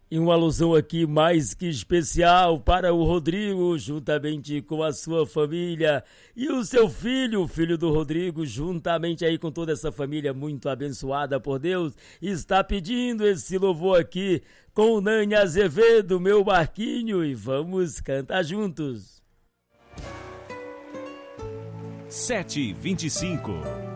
E uma alusão aqui mais que especial para o Rodrigo, juntamente com a sua família e o seu filho, o filho do Rodrigo, juntamente aí com toda essa família muito abençoada por Deus, está pedindo esse louvor aqui com o Nani Azevedo, meu Marquinho, e vamos cantar juntos. 7h25